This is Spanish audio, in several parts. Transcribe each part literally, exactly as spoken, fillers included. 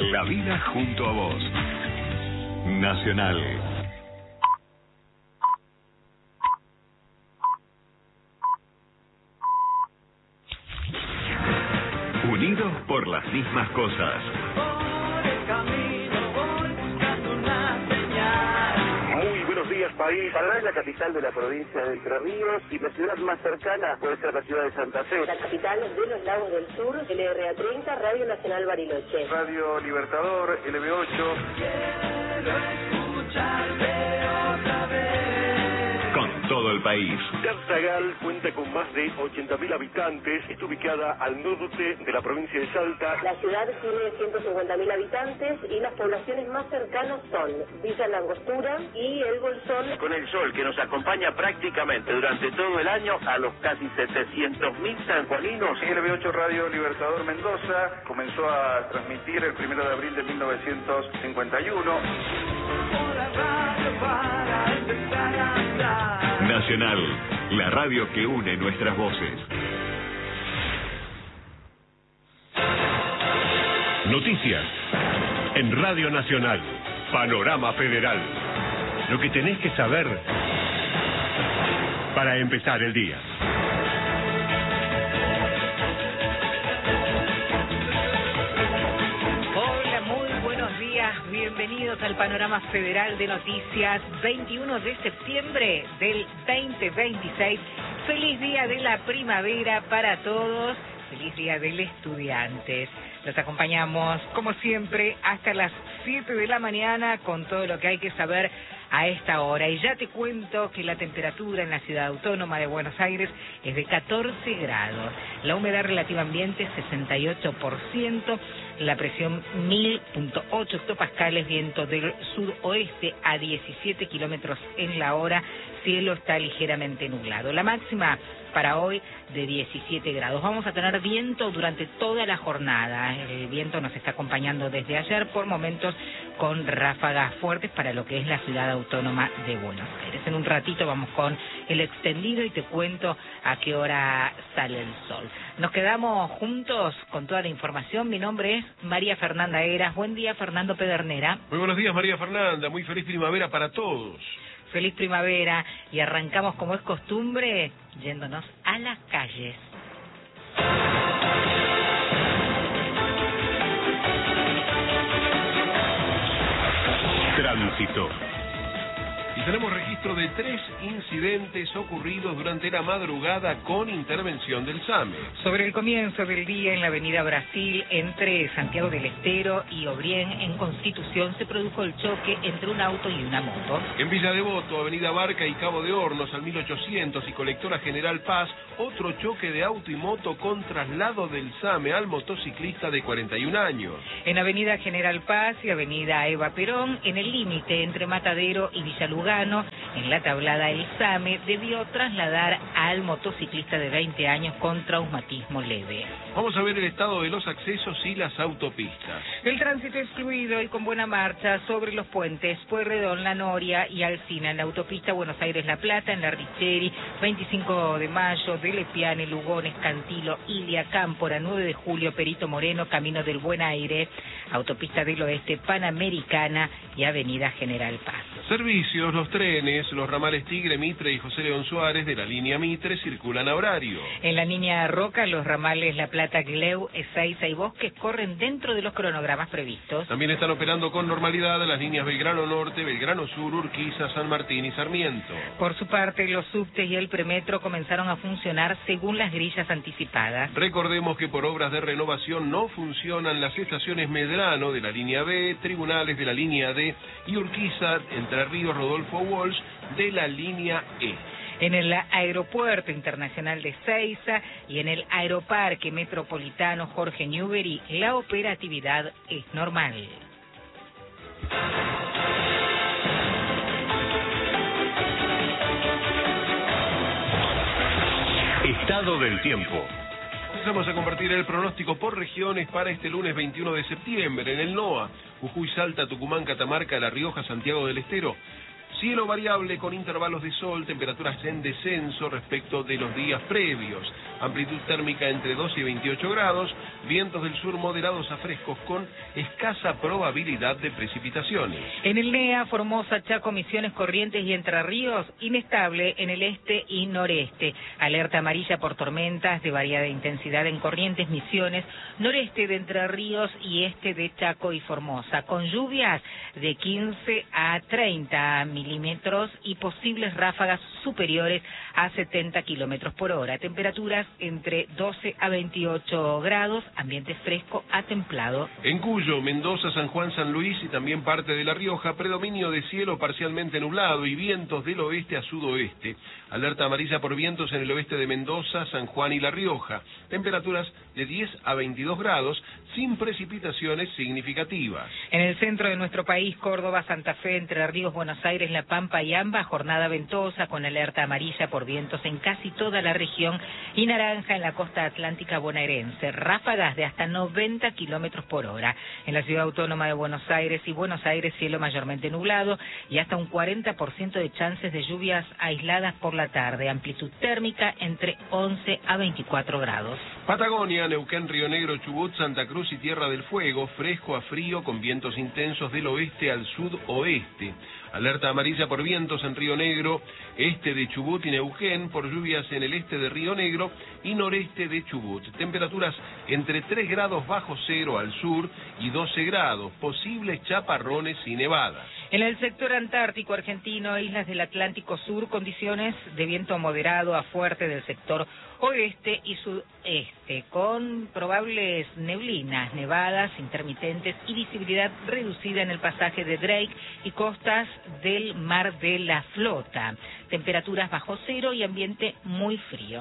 La vida junto a vos. Nacional. Unidos por las mismas cosas. Muy buenos días, país. Paraná es la capital de la provincia de Entre Ríos y la ciudad más cercana puede ser la ciudad de Santa Fe. La capital de los Lagos del Sur, L R A treinta, Radio Nacional Bariloche. Radio Libertador, L B ocho. Quiero escucharte otra vez. Con todo el país. Tartagal cuenta con más de ochenta mil habitantes. Está ubicada al norte de la provincia de Salta. La ciudad tiene ciento cincuenta mil habitantes y las poblaciones más cercanas son Villa Langostura y El Bolsón. Con el sol que nos acompaña prácticamente durante todo el año a los casi setecientos mil sanjuaninos. L B ocho Radio Libertador Mendoza comenzó a transmitir el primero de abril de mil novecientos cincuenta y uno. Nacional, la radio que une nuestras voces. Noticias en Radio Nacional, Panorama Federal. Lo que tenés que saber para empezar el día. Hola, muy buenos días. Bienvenidos al Panorama Federal de Noticias, veintiuno de septiembre del veinte veintiséis. Feliz día de la primavera para todos. Feliz día del estudiante. Los acompañamos, como siempre, hasta las siete de la mañana con todo lo que hay que saber a esta hora. Y ya te cuento que la temperatura en la ciudad autónoma de Buenos Aires es de catorce grados. La humedad relativa ambiente sesenta y ocho por ciento. La presión mil punto ocho hectopascales, viento del suroeste a diecisiete kilómetros en la hora. Cielo está ligeramente nublado. La máxima para hoy de diecisiete grados. Vamos a tener viento durante toda la jornada. El viento nos está acompañando desde ayer, por momentos con ráfagas fuertes para lo que es la ciudad autónoma de Buenos Aires. En un ratito vamos con el extendido y te cuento a qué hora sale el sol. Nos quedamos juntos con toda la información. Mi nombre es María Fernanda Eras. Buen día, Fernando Pedernera. Muy buenos días, María Fernanda. Muy feliz primavera para todos. Feliz primavera, y arrancamos como es costumbre yéndonos a las calles. Tránsito. Y tenemos registro de tres incidentes ocurridos durante la madrugada con intervención del SAME. Sobre el comienzo del día en la avenida Brasil, entre Santiago del Estero y Obrien, en Constitución, se produjo el choque entre un auto y una moto. En Villa Devoto, avenida Barca y Cabo de Hornos, al mil ochocientos y Colectora General Paz, otro choque de auto y moto con traslado del SAME al motociclista de cuarenta y un años. En avenida General Paz y avenida Eva Perón, en el límite entre Matadero y Villa Lugano, en la tablada el SAME debió trasladar al motociclista de veinte años con traumatismo leve. Vamos a ver el estado de los accesos y las autopistas. El tránsito es fluido y con buena marcha sobre los puentes Pueyrredón, La Noria y Alsina, en la autopista Buenos Aires-La Plata, en la Richeri, veinticinco de mayo, de Lepiane, Lugones, Cantilo, Ilia, Cámpora, nueve de julio, Perito Moreno, Camino del Buen Aire, autopista del Oeste, Panamericana y avenida General Paz. Servicios, los trenes, los ramales Tigre, Mitre y José León Suárez de la línea Mitre circulan a horario. En la línea Roca, los ramales La Plata, Gleu, Ezeiza y Bosques corren dentro de los cronogramas previstos. También están operando con normalidad las líneas Belgrano Norte, Belgrano Sur, Urquiza, San Martín y Sarmiento. Por su parte, los subtes y el premetro comenzaron a funcionar según las grillas anticipadas. Recordemos que por obras de renovación no funcionan las estaciones Medrano de la línea B, Tribunales de la línea D y Urquiza, Entre Ríos, Rodolfo Walsh de la línea E. En el Aeropuerto Internacional de Ezeiza y en el Aeroparque Metropolitano Jorge Newbery, la operatividad es normal. Estado del tiempo. Vamos a compartir el pronóstico por regiones para este lunes veintiuno de septiembre. En el NOA, Jujuy, Salta, Tucumán, Catamarca, La Rioja, Santiago del Estero, Cielo variable con intervalos de sol, temperaturas en descenso respecto de los días previos. Amplitud térmica entre doce y veintiocho grados, vientos del sur moderados a frescos con escasa probabilidad de precipitaciones. En el N E A, Formosa, Chaco, Misiones, Corrientes y Entre Ríos, inestable en el este y noreste. Alerta amarilla por tormentas de variada intensidad en Corrientes, Misiones, noreste de Entre Ríos y este de Chaco y Formosa, con lluvias de quince a treinta milímetros y posibles ráfagas superiores a setenta kilómetros por hora. Temperaturas entre doce a veintiocho grados, ambiente fresco a templado. En Cuyo, Mendoza, San Juan, San Luis y también parte de La Rioja, predominio de cielo parcialmente nublado y vientos del oeste a sudoeste. Alerta amarilla por vientos en el oeste de Mendoza, San Juan y La Rioja. Temperaturas de diez a veintidós grados, sin precipitaciones significativas. En el centro de nuestro país, Córdoba, Santa Fe, Entre Ríos, Buenos Aires, La Pampa y ambas, jornada ventosa con alerta amarilla por vientos en casi toda la región y naranja en la costa atlántica bonaerense. Ráfagas de hasta noventa kilómetros por hora. En la ciudad autónoma de Buenos Aires y Buenos Aires, cielo mayormente nublado y hasta un cuarenta por ciento de chances de lluvias aisladas por la tarde. Amplitud térmica entre once a veinticuatro grados. Patagonia, Neuquén, Río Negro, Chubut, Santa Cruz y Tierra del Fuego, fresco a frío con vientos intensos del oeste al sudoeste. Alerta amarilla por vientos en Río Negro, este de Chubut y Neuquén, por lluvias en el este de Río Negro y noreste de Chubut. Temperaturas entre tres grados bajo cero al sur y doce grados, posibles chaparrones y nevadas. En el sector antártico argentino, islas del Atlántico Sur, condiciones de viento moderado a fuerte del sector oeste y sudeste, con probables neblinas, nevadas intermitentes y visibilidad reducida en el pasaje de Drake y costas del Mar de la Flota. Temperaturas bajo cero y ambiente muy frío.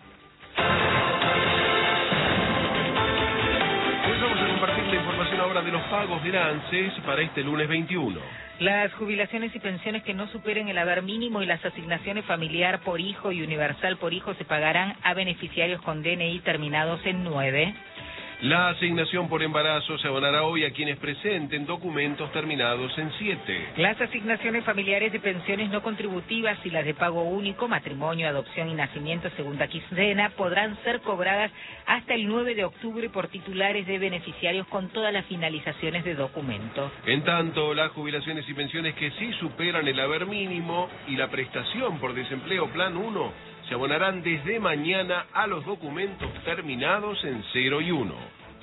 Hoy vamos a compartir la información ahora de los pagos del ANSES para este lunes veintiuno. Las jubilaciones y pensiones que no superen el haber mínimo y las asignaciones familiar por hijo y universal por hijo se pagarán a beneficiarios con D N I terminados en nueve. La asignación por embarazo se abonará hoy a quienes presenten documentos terminados en siete. Las asignaciones familiares de pensiones no contributivas y las de pago único, matrimonio, adopción y nacimiento segunda quincena podrán ser cobradas hasta el nueve de octubre por titulares de beneficiarios con todas las finalizaciones de documentos. En tanto, las jubilaciones y pensiones que sí superan el haber mínimo y la prestación por desempleo Plan uno se abonarán desde mañana a los documentos terminados en cero y uno.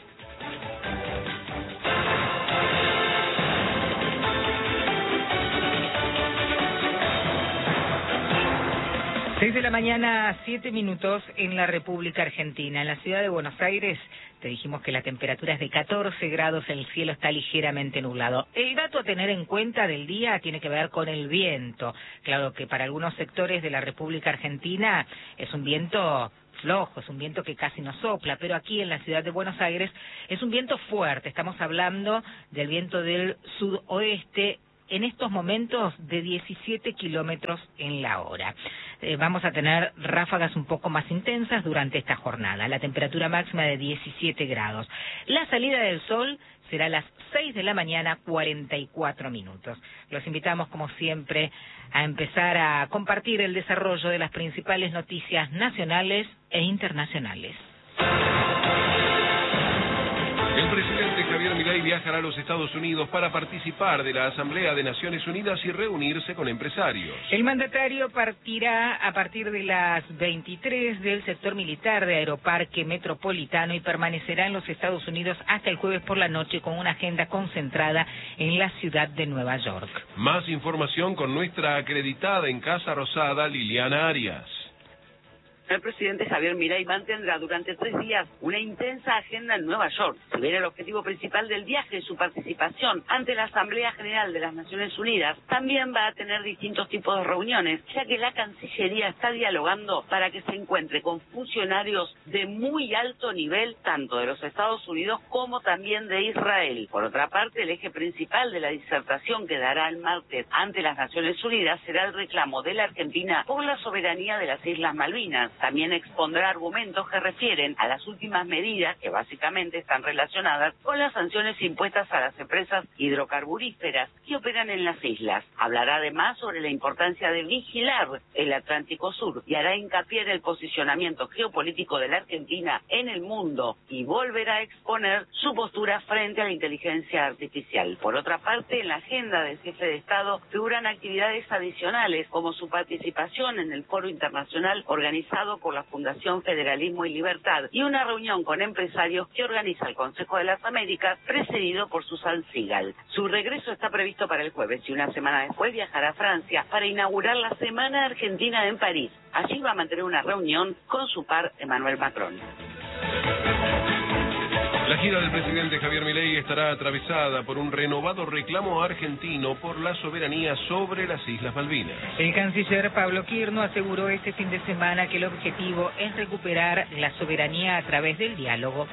Seis de la mañana, siete minutos en la República Argentina. En la ciudad de Buenos Aires te dijimos que la temperatura es de catorce grados, el cielo está ligeramente nublado. El dato a tener en cuenta del día tiene que ver con el viento. Claro que para algunos sectores de la República Argentina es un viento flojo, es un viento que casi no sopla, pero aquí en la ciudad de Buenos Aires es un viento fuerte. Estamos hablando del viento del sudoeste, en estos momentos de diecisiete kilómetros en la hora. Eh, vamos a tener ráfagas un poco más intensas durante esta jornada. La temperatura máxima de diecisiete grados. La salida del sol será a las seis de la mañana, cuarenta y cuatro minutos. Los invitamos, como siempre, a empezar a compartir el desarrollo de las principales noticias nacionales e internacionales. El presidente Javier Milei viajará a los Estados Unidos para participar de la Asamblea de Naciones Unidas y reunirse con empresarios. El mandatario partirá a partir de las veintitrés del sector militar de Aeroparque Metropolitano y permanecerá en los Estados Unidos hasta el jueves por la noche con una agenda concentrada en la ciudad de Nueva York. Más información con nuestra acreditada en Casa Rosada, Liliana Arias. El presidente Javier Milei mantendrá durante tres días una intensa agenda en Nueva York. Si bien el objetivo principal del viaje es su participación ante la Asamblea General de las Naciones Unidas, también va a tener distintos tipos de reuniones, ya que la Cancillería está dialogando para que se encuentre con funcionarios de muy alto nivel, tanto de los Estados Unidos como también de Israel. Por otra parte, el eje principal de la disertación que dará el martes ante las Naciones Unidas será el reclamo de la Argentina por la soberanía de las Islas Malvinas. También expondrá argumentos que refieren a las últimas medidas que básicamente están relacionadas con las sanciones impuestas a las empresas hidrocarburíferas que operan en las islas. Hablará además sobre la importancia de vigilar el Atlántico Sur y hará hincapié en el posicionamiento geopolítico de la Argentina en el mundo y volverá a exponer su postura frente a la inteligencia artificial. Por otra parte, en la agenda del jefe de Estado figuran actividades adicionales como su participación en el foro internacional organizado por la Fundación Federalismo y Libertad y una reunión con empresarios que organiza el Consejo de las Américas, precedido por Susan Sigal. Su regreso está previsto para el jueves y una semana después viajará a Francia para inaugurar la Semana Argentina en París. Allí va a mantener una reunión con su par Emmanuel Macron. La gira del presidente Javier Milei estará atravesada por un renovado reclamo argentino por la soberanía sobre las Islas Malvinas. El canciller Pablo Quirno aseguró este fin de semana que el objetivo es recuperar la soberanía a través del diálogo.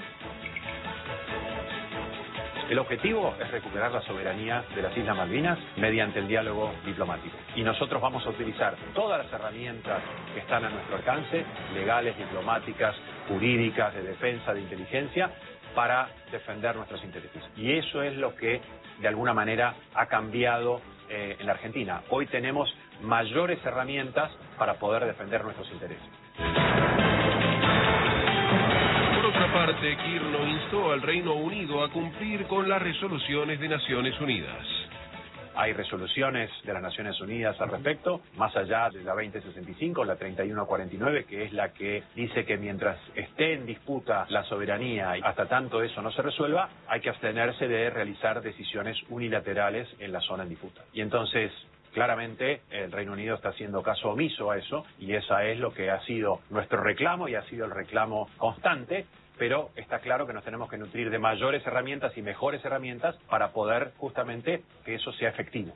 El objetivo es recuperar la soberanía de las Islas Malvinas mediante el diálogo diplomático. Y nosotros vamos a utilizar todas las herramientas que están a nuestro alcance, legales, diplomáticas, jurídicas, de defensa, de inteligencia, para defender nuestros intereses. Y eso es lo que, de alguna manera, ha cambiado eh, en la Argentina. Hoy tenemos mayores herramientas para poder defender nuestros intereses. Por otra parte, Quirno instó al Reino Unido a cumplir con las resoluciones de Naciones Unidas. Hay resoluciones de las Naciones Unidas al respecto, más allá de la veinte sesenta y cinco, la treinta y uno cuarenta y nueve, que es la que dice que mientras esté en disputa la soberanía y hasta tanto eso no se resuelva, hay que abstenerse de realizar decisiones unilaterales en la zona en disputa. Y entonces, claramente, el Reino Unido está haciendo caso omiso a eso, y esa es lo que ha sido nuestro reclamo y ha sido el reclamo constante. Pero está claro que nos tenemos que nutrir de mayores herramientas y mejores herramientas para poder justamente que eso sea efectivo.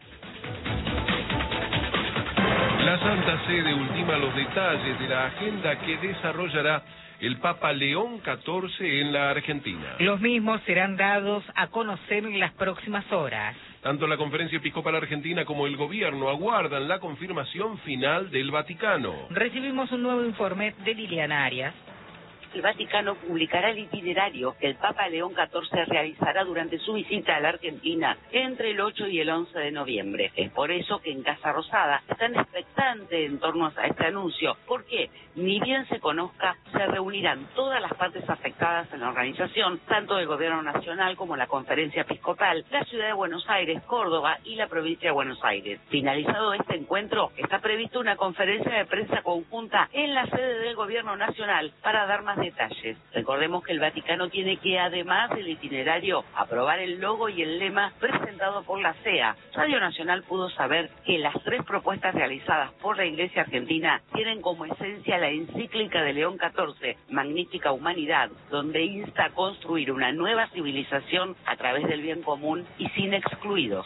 La Santa Sede ultima los detalles de la agenda que desarrollará el Papa León catorce en la Argentina. Los mismos serán dados a conocer en las próximas horas. Tanto la Conferencia Episcopal Argentina como el gobierno aguardan la confirmación final del Vaticano. Recibimos un nuevo informe de Liliana Arias. El Vaticano publicará el itinerario que el Papa León catorce realizará durante su visita a la Argentina entre el ocho y el once de noviembre. Es por eso que en Casa Rosada están expectantes en torno a este anuncio, porque ni bien se conozca, se reunirán todas las partes afectadas en la organización, tanto del Gobierno Nacional como la Conferencia Episcopal, la Ciudad de Buenos Aires, Córdoba y la Provincia de Buenos Aires. Finalizado este encuentro, está prevista una conferencia de prensa conjunta en la sede del Gobierno Nacional para dar más detalles. Recordemos que el Vaticano tiene que, además del itinerario, aprobar el logo y el lema presentado por la C E A. Radio Nacional pudo saber que las tres propuestas realizadas por la Iglesia Argentina tienen como esencia la encíclica de León catorce, Magnífica Humanidad, donde insta a construir una nueva civilización a través del bien común y sin excluidos.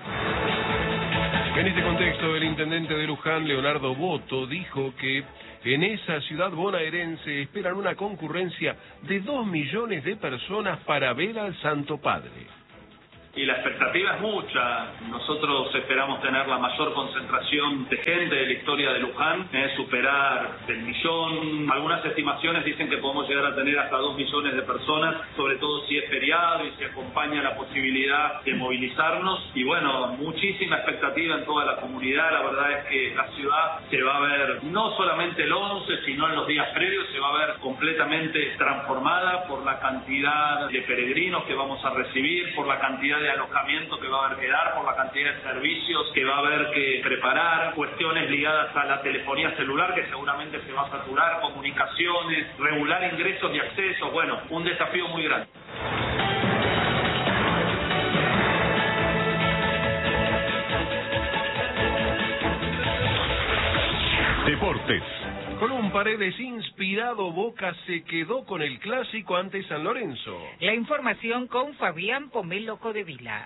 En este contexto, el intendente de Luján, Leonardo Boto, dijo que en esa ciudad bonaerense esperan una concurrencia de dos millones de personas para ver al Santo Padre. Y la expectativa es mucha. Nosotros esperamos tener la mayor concentración de gente de la historia de Luján, eh, superar el millón. Algunas estimaciones dicen que podemos llegar a tener hasta dos millones de personas, sobre todo si es feriado y si acompaña la posibilidad de movilizarnos. Y bueno, muchísima expectativa en toda la comunidad. La verdad es que la ciudad se va a ver, no solamente el once, sino en los días previos, se va a ver completamente transformada por la cantidad de peregrinos que vamos a recibir, por la cantidad de alojamiento que va a haber que dar, por la cantidad de servicios que va a haber que preparar, cuestiones ligadas a la telefonía celular que seguramente se va a saturar, comunicaciones, regular ingresos y accesos, bueno, un desafío muy grande. Deportes. Colón Paredes, inspirado, Boca se quedó con el clásico ante San Lorenzo. La información con Fabián Pomelo Codevila.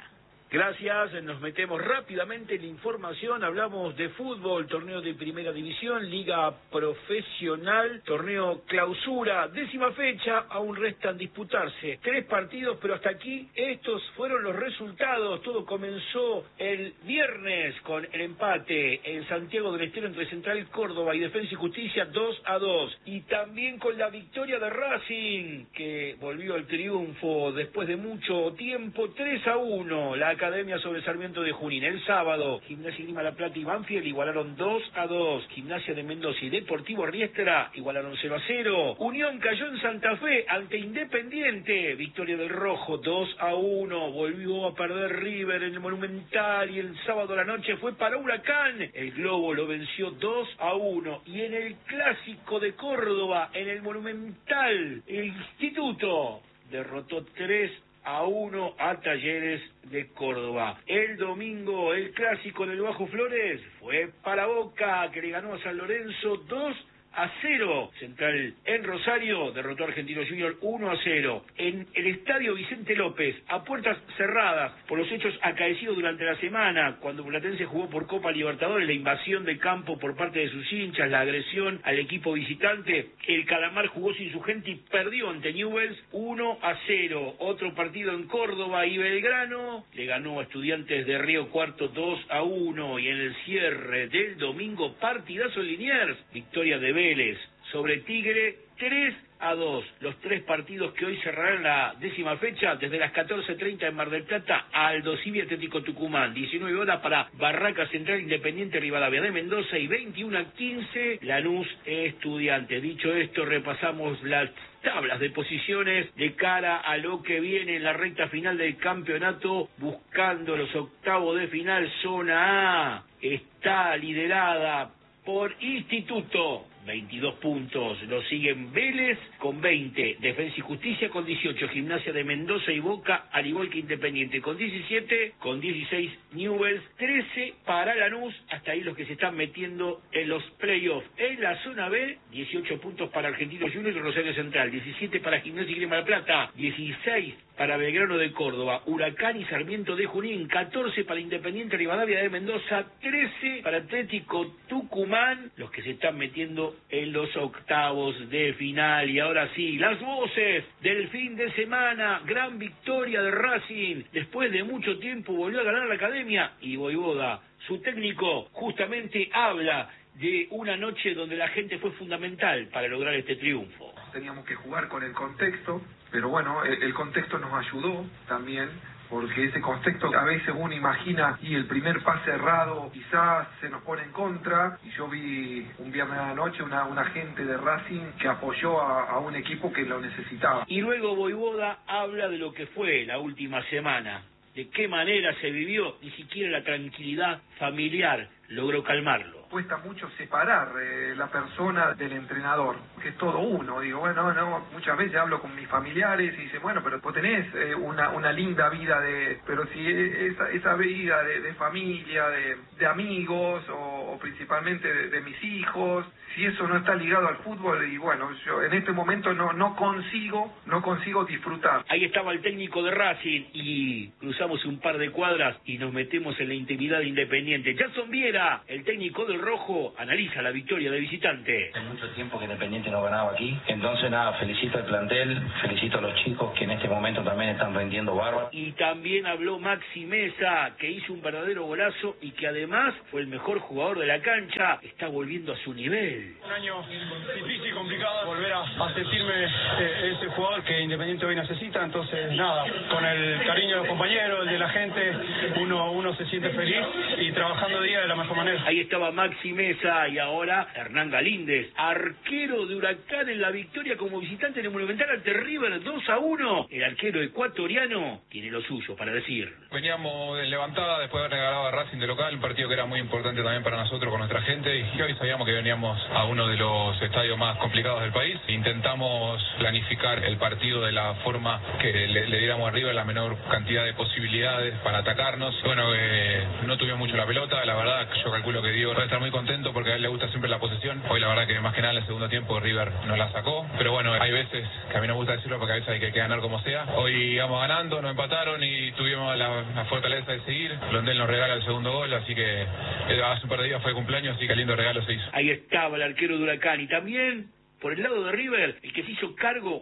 Gracias, nos metemos rápidamente en la información, hablamos de fútbol, torneo de primera división, liga profesional, torneo clausura, décima fecha, aún restan disputarse tres partidos, pero hasta aquí estos fueron los resultados. Todo comenzó el viernes con el empate en Santiago del Estero entre Central Córdoba y Defensa y Justicia dos a dos, y también con la victoria de Racing, que volvió al triunfo después de mucho tiempo, tres a uno, la Academia sobre Sarmiento de Junín. El sábado, Gimnasia Grima La Plata y Banfield igualaron dos a dos, Gimnasia de Mendoza y Deportivo Riestra igualaron cero a cero, Unión cayó en Santa Fe ante Independiente, victoria del Rojo dos a uno, volvió a perder River en el Monumental y el sábado a la noche fue para Huracán, el Globo lo venció dos a uno, y en el Clásico de Córdoba, en el Monumental, el Instituto derrotó tres a uno a Talleres de Córdoba. El domingo, el clásico en el Bajo Flores fue para Boca, que le ganó a San Lorenzo dos a cero. Central en Rosario derrotó a Argentino Junior uno a cero. En el Estadio Vicente López, a puertas cerradas por los hechos acaecidos durante la semana, cuando Platense jugó por Copa Libertadores, la invasión de campo por parte de sus hinchas, la agresión al equipo visitante, el Calamar jugó sin su gente y perdió ante Newell's uno a cero. Otro partido en Córdoba y Belgrano le ganó a Estudiantes de Río Cuarto dos a uno, y en el cierre del domingo, partidazo en Liniers, victoria de Vélez sobre Tigre tres a dos. Los tres partidos que hoy cerrarán la décima fecha, desde las catorce treinta en Mar del Plata, Aldo Civi Atlético Tucumán, diecinueve horas para Barraca Central Independiente Rivadavia de Mendoza, y veintiuno a quince Lanús Estudiantes. Dicho esto, repasamos las tablas de posiciones de cara a lo que viene en la recta final del campeonato, buscando los octavos de final. Zona A está liderada por Instituto, veintidós puntos, lo siguen Vélez con veinte, Defensa y Justicia con dieciocho, Gimnasia de Mendoza y Boca, al igual que Independiente, con diecisiete, con dieciséis Newell's, trece para Lanús, hasta ahí los que se están metiendo en los playoffs. En la zona B, dieciocho puntos para Argentino Junior y Rosario Central, diecisiete para Gimnasia y Grima La Plata, dieciséis para Belgrano de Córdoba, Huracán y Sarmiento de Junín, catorce para Independiente Rivadavia de Mendoza, trece para Atlético Tucumán, los que se están metiendo en los octavos de final. Y ahora sí, las voces del fin de semana, gran victoria de Racing, después de mucho tiempo volvió a ganar la Academia, y Voivoda, su técnico, justamente habla de una noche donde la gente fue fundamental para lograr este triunfo. Teníamos que jugar con el contexto, pero bueno, el, el contexto nos ayudó también, porque ese contexto a veces uno imagina y el primer pase errado quizás se nos pone en contra, y yo vi un viernes a la noche una, una gente de Racing que apoyó a, a un equipo que lo necesitaba. Y luego Voivoda habla de lo que fue la última semana, de qué manera se vivió, ni siquiera la tranquilidad familiar logró calmarlo. Cuesta mucho separar eh, la persona del entrenador, que es todo uno. Digo, bueno, no, muchas veces hablo con mis familiares y dicen, bueno, pero vos tenés eh, una, una linda vida, de pero si esa, esa vida de, de familia, de, de amigos, o, o principalmente de, de mis hijos, si eso no está ligado al fútbol, y bueno, yo en este momento no, no consigo, no consigo disfrutar. Ahí estaba el técnico de Racing, y cruzamos un par de cuadras y nos metemos en la intimidad de Independiente. Jason Viera, el técnico del Rojo, analiza la victoria de visitante. Hace mucho tiempo que Independiente no ganaba aquí, entonces nada, felicito al plantel, felicito a los chicos que en este momento también están rendiendo bárbaro. Y también habló Maxi Mesa, que hizo un verdadero golazo y que además fue el mejor jugador de la cancha, está volviendo a su nivel. Un año difícil y complicado, volver a, a sentirme eh, ese jugador que Independiente hoy necesita, entonces nada, con el cariño de los compañeros, el de la gente, uno, uno se siente feliz y trabajando día de la mejor manera. Ahí estaba Maxi Mesa, y ahora Hernán Galíndez, arquero de Huracán en la victoria como visitante en el Monumental ante River dos a uno. El arquero ecuatoriano tiene lo suyo para decir. Veníamos de levantada después de haber ganado a Racing de local, un partido que era muy importante también para nosotros con nuestra gente, y hoy sabíamos que veníamos a uno de los estadios más complicados del país. Intentamos planificar el partido de la forma que le, le diéramos a River la menor cantidad de posibilidades para atacarnos. Bueno, eh, no tuvimos mucho la pelota, la verdad yo calculo que Diego resta estar muy contento porque a él le gusta siempre la posesión. Hoy la verdad que más que nada en el segundo tiempo River nos la sacó, pero bueno, hay veces que a mí no me gusta decirlo porque a veces hay que, que ganar como sea. Hoy íbamos ganando, nos empataron y tuvimos la, la fortaleza de seguir. Blondel nos regala el segundo gol, así que eh, hace un par de días fue cumpleaños, así que lindo regalo se hizo. Ahí estaba el arquero de Huracán y también por el lado de River, el que se hizo cargo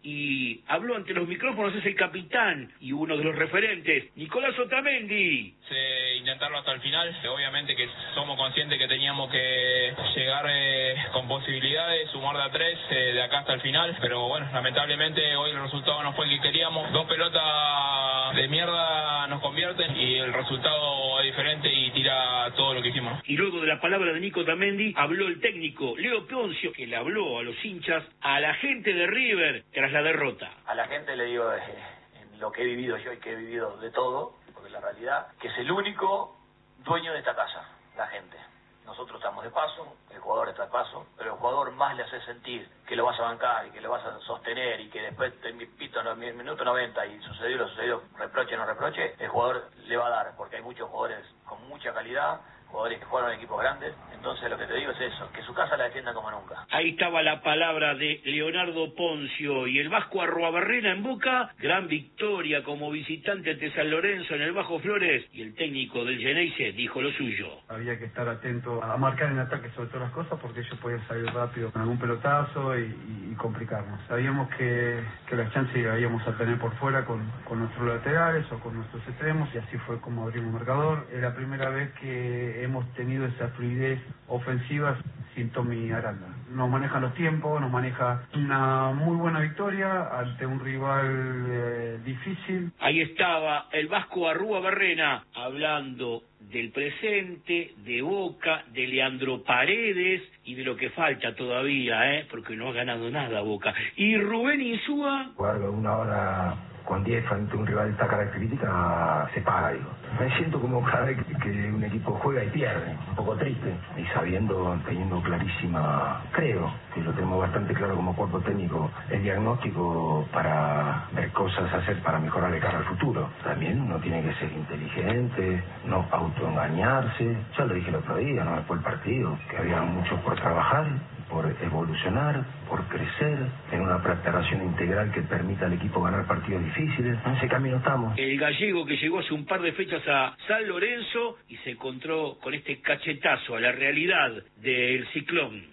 y habló ante los micrófonos es el capitán y uno de los referentes, Nicolás Otamendi. Se intentarlo hasta el final, obviamente que somos conscientes que teníamos que llegar eh, con posibilidades, sumar de a tres eh, de acá hasta el final, pero bueno, lamentablemente hoy el resultado no fue el que queríamos. Dos pelotas de mierda nos convierten y el resultado es diferente y tira todo lo que hicimos. Y luego de la palabra de Nico Otamendi habló el técnico Leo Poncio, que le habló a los hinchas, a la gente de River tras la derrota. A la gente le digo, eh, en lo que he vivido yo y que he vivido de todo, porque la realidad, que es el único dueño de esta casa, la gente. Nosotros estamos de paso, el jugador está de paso, pero el jugador más le hace sentir que lo vas a bancar y que lo vas a sostener y que después te pito en el minuto noventa y sucedió lo sucedió, reproche no reproche, el jugador le va a dar, porque hay muchos jugadores con mucha calidad, jugadores que jugaron en equipos grandes, entonces lo que te digo es eso, que su casa la defienda como nunca. Ahí estaba la palabra de Leonardo Poncio y el Vasco Arruabarrena en Boca, gran victoria como visitante ante San Lorenzo en el Bajo Flores y el técnico del Geneise dijo lo suyo. Había que estar atento a marcar en ataque sobre todas las cosas porque ellos podían salir rápido con algún pelotazo y, y, y complicarnos. Sabíamos que, que las chances íbamos a tener por fuera con, con nuestros laterales o con nuestros extremos y así fue como abrimos marcador. Es la primera vez que hemos tenido esa fluidez ofensiva sin Tommy Aranda. Nos maneja los tiempos, nos maneja una muy buena victoria ante un rival eh, difícil. Ahí estaba el Vasco Arruabarrena hablando del presente, de Boca, de Leandro Paredes y de lo que falta todavía, ¿eh? Porque no ha ganado nada Boca. Y Rubén Insúa. Jugar una hora con diez frente a un rival de esta característica se paga, digo. Me siento como cada vez que un equipo juega y pierde, un poco triste, y sabiendo, teniendo clarísima, creo que lo tenemos bastante claro como cuerpo técnico, el diagnóstico para ver cosas a hacer para mejorar de cara al futuro. También uno tiene que ser inteligente, no autoengañarse. Ya lo dije el otro día, no después del partido, que había mucho por trabajar, por evolucionar, por crecer, en una preparación integral que permita al equipo ganar partidos difíciles. En ese camino estamos. El gallego que llegó hace un par de fechas a San Lorenzo y se encontró con este cachetazo a la realidad del Ciclón.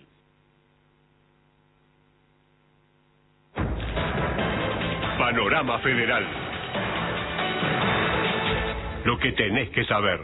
Panorama Federal. Lo que tenés que saber.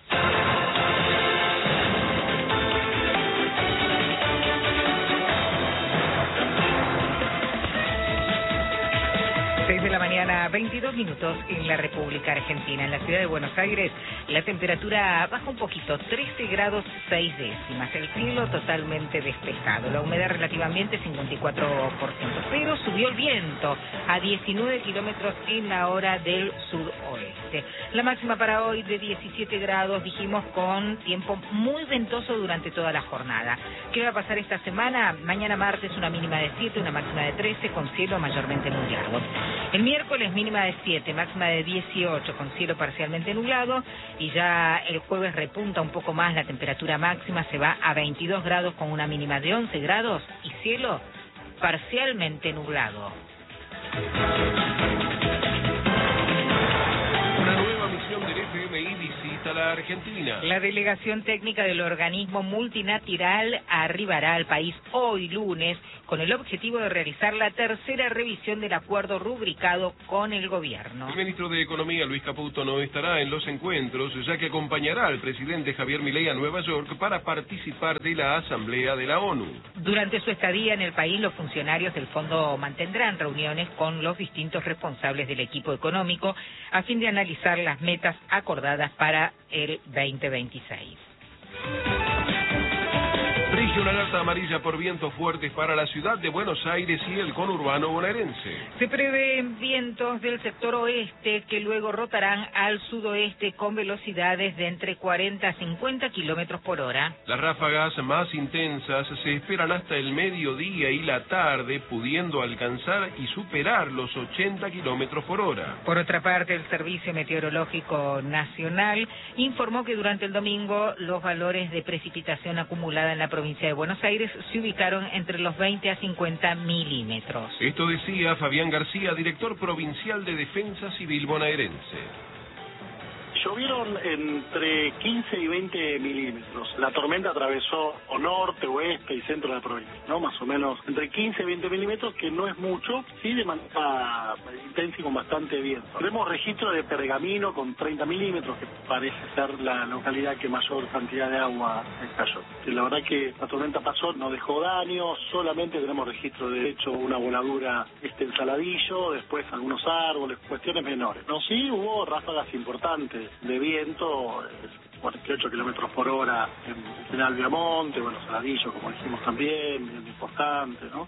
seis de la mañana, veintidós minutos en la República Argentina. En la ciudad de Buenos Aires, la temperatura baja un poquito, trece grados seis décimas. El cielo totalmente despejado. La humedad relativamente cincuenta y cuatro por ciento. Pero subió el viento a diecinueve kilómetros en la hora del suroeste. La máxima para hoy de diecisiete grados, dijimos, con tiempo muy ventoso durante toda la jornada. ¿Qué va a pasar esta semana? Mañana martes una mínima de siete, una máxima de trece, con cielo mayormente nublado. El miércoles mínima de siete, máxima de dieciocho, con cielo parcialmente nublado, y ya el jueves repunta un poco más la temperatura máxima, se va a veintidós grados con una mínima de once grados y cielo parcialmente nublado. Una nueva misión del F M I visita la Argentina. La delegación técnica del organismo multilateral arribará al país hoy lunes con el objetivo de realizar la tercera revisión del acuerdo rubricado con el gobierno. El ministro de Economía, Luis Caputo, no estará en los encuentros, ya que acompañará al presidente Javier Milei a Nueva York para participar de la Asamblea de la ONU. Durante su estadía en el país, los funcionarios del fondo mantendrán reuniones con los distintos responsables del equipo económico a fin de analizar las metas acordadas para el veinte veintiséis. Atención, alerta amarilla por vientos fuertes para la ciudad de Buenos Aires y el conurbano bonaerense. Se prevén vientos del sector oeste que luego rotarán al sudoeste con velocidades de entre cuarenta a cincuenta kilómetros por hora. Las ráfagas más intensas se esperan hasta el mediodía y la tarde, pudiendo alcanzar y superar los ochenta kilómetros por hora. Por otra parte, el Servicio Meteorológico Nacional informó que durante el domingo los valores de precipitación acumulada en la provincia de Buenos Aires se ubicaron entre los veinte a cincuenta milímetros. Esto decía Fabián García, director provincial de Defensa Civil bonaerense. Llovieron entre quince y veinte milímetros. La tormenta atravesó o norte, oeste y centro de la provincia, ¿no? Más o menos entre quince y veinte milímetros, que no es mucho, sí de manera intensa y con bastante viento. Tenemos registro de Pergamino con treinta milímetros, que parece ser la localidad que mayor cantidad de agua cayó. Y la verdad que la tormenta pasó, no dejó daño, solamente tenemos registro de hecho una voladura este en Saladillo, después algunos árboles, cuestiones menores. No, sí hubo ráfagas importantes de viento, cuarenta y ocho kilómetros por hora en General Viamonte, bueno, Saladillo, como dijimos también, bien importante, ¿no?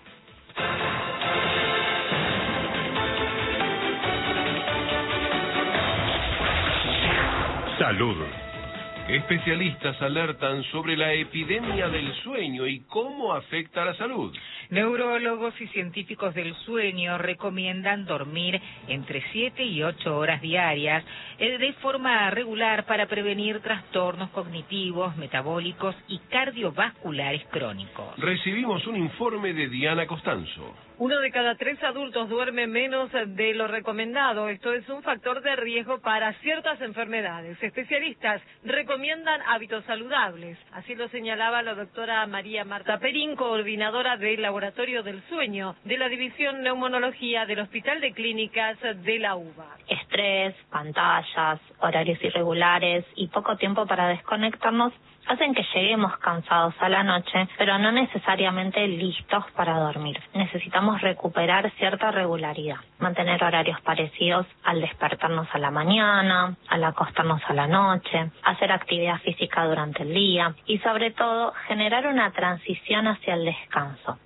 Salud. Especialistas alertan sobre la epidemia del sueño y cómo afecta a la salud. Neurólogos y científicos del sueño recomiendan dormir entre siete y ocho horas diarias eh, de forma regular para prevenir trastornos cognitivos, metabólicos y cardiovasculares crónicos. Recibimos un informe de Diana Costanzo. Uno de cada tres adultos duerme menos de lo recomendado. Esto es un factor de riesgo para ciertas enfermedades. Especialistas recomiendan hábitos saludables. Así lo señalaba la doctora María Marta Perín, coordinadora del Laboratorio del Sueño de la División Neumonología del Hospital de Clínicas de la UBA. Estrés, pantallas, horarios irregulares y poco tiempo para desconectarnos hacen que lleguemos cansados a la noche, pero no necesariamente listos para dormir. Necesitamos recuperar cierta regularidad, mantener horarios parecidos al despertarnos a la mañana, al acostarnos a la noche, hacer actividad física durante el día y sobre todo generar una transición hacia el descanso.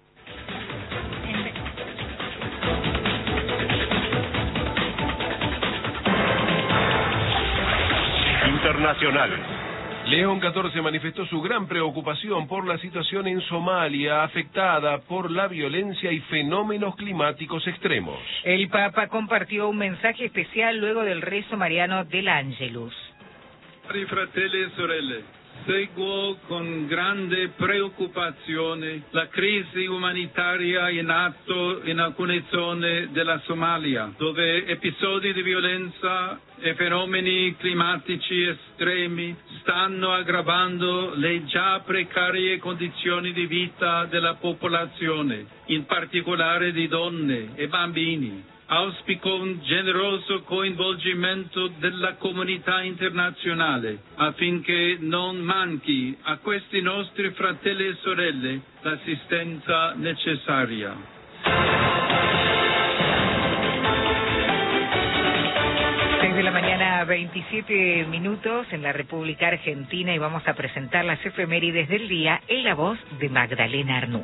Internacional. León catorce manifestó su gran preocupación por la situación en Somalia, afectada por la violencia y fenómenos climáticos extremos. El Papa compartió un mensaje especial luego del rezo mariano del Ángelus. Cari fratelli e sorelle, seguo con grande preoccupazione la crisi umanitaria in atto in alcune zone della Somalia, dove episodi di violenza e fenomeni climatici estremi stanno aggravando le già precarie condizioni di vita della popolazione, in particolare di donne e bambini. Auspico un generoso coinvolgimento della comunità internazionale affinché non manchi a questi nostri fratelli e sorelle l'assistenza necessaria. seis de la mañana, veintisiete minutos en la República Argentina y vamos a presentar las efemérides del día en la voz de Magdalena Arnú.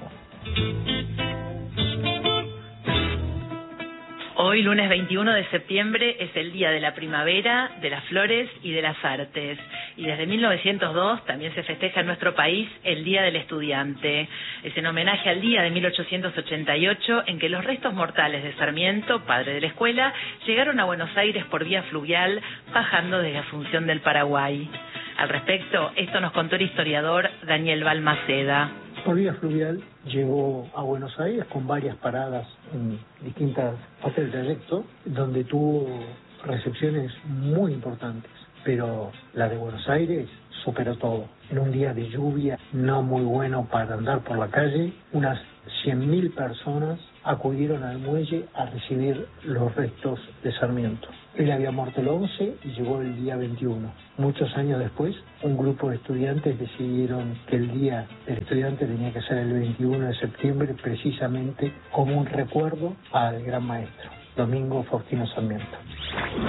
Hoy, lunes veintiuno de septiembre, es el Día de la Primavera, de las Flores y de las Artes. Y desde mil novecientos dos también se festeja en nuestro país el Día del Estudiante. Es en homenaje al día de mil ochocientos ochenta y ocho en que los restos mortales de Sarmiento, padre de la escuela, llegaron a Buenos Aires por vía fluvial, bajando desde Asunción del Paraguay. Al respecto, esto nos contó el historiador Daniel Balmaceda. Por vía fluvial llegó a Buenos Aires con varias paradas en distintas partes del trayecto, donde tuvo recepciones muy importantes, pero la de Buenos Aires superó todo. En un día de lluvia no muy bueno para andar por la calle, unas cien mil personas acudieron al muelle a recibir los restos de Sarmiento. Él había muerto el once y llegó el día veintiuno. Muchos años después, un grupo de estudiantes decidieron que el día del estudiante tenía que ser el veintiuno de septiembre, precisamente como un recuerdo al gran maestro, Domingo Faustino Sarmiento.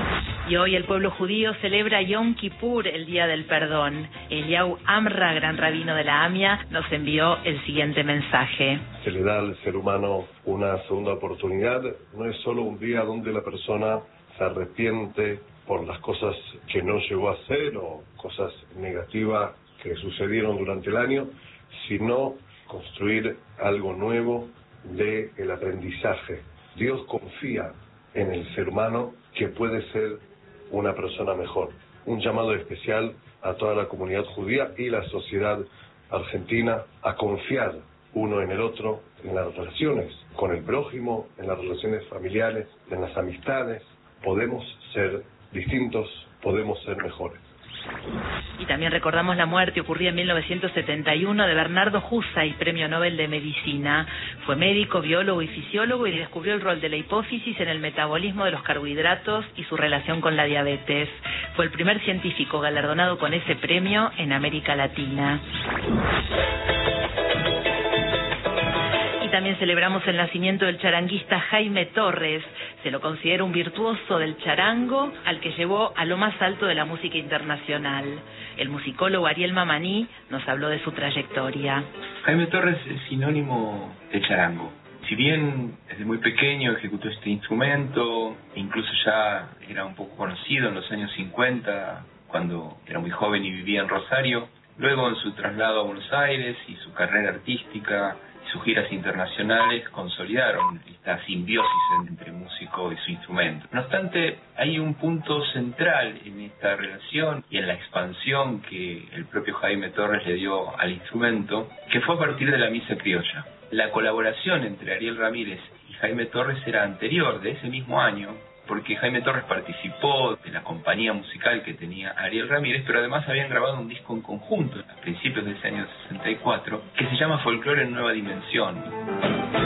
Y hoy el pueblo judío celebra Yom Kippur, el Día del Perdón. Eliyahu Amra, gran rabino de la A M I A, nos envió el siguiente mensaje. Se le da al ser humano una segunda oportunidad. No es solo un día donde la persona se arrepiente por las cosas que no llegó a hacer o cosas negativas que sucedieron durante el año, sino construir algo nuevo del aprendizaje. Dios confía en el ser humano que puede ser una persona mejor. Un llamado especial a toda la comunidad judía y la sociedad argentina a confiar uno en el otro, en las relaciones con el prójimo, en las relaciones familiares, en las amistades. Podemos ser distintos, podemos ser mejores. Y también recordamos la muerte ocurrida en mil novecientos setenta y uno de Bernardo Husay, premio Nobel de Medicina. Fue médico, biólogo y fisiólogo y descubrió el rol de la hipófisis en el metabolismo de los carbohidratos y su relación con la diabetes. Fue el primer científico galardonado con ese premio en América Latina. Y también celebramos el nacimiento del charanguista Jaime Torres. Se lo considera un virtuoso del charango al que llevó a lo más alto de la música internacional. El musicólogo Ariel Mamaní nos habló de su trayectoria. Jaime Torres es sinónimo de charango. Si bien desde muy pequeño ejecutó este instrumento, incluso ya era un poco conocido en los años cincuenta, cuando era muy joven y vivía en Rosario, luego en su traslado a Buenos Aires y su carrera artística, sus giras internacionales consolidaron esta simbiosis entre músico y su instrumento. No obstante, hay un punto central en esta relación y en la expansión que el propio Jaime Torres le dio al instrumento, que fue a partir de la misa criolla. La colaboración entre Ariel Ramírez y Jaime Torres era anterior, de ese mismo año, porque Jaime Torres participó de la compañía musical que tenía Ariel Ramírez, pero además habían grabado un disco en conjunto a principios de ese año sesenta y cuatro, que se llama Folclore en Nueva Dimensión.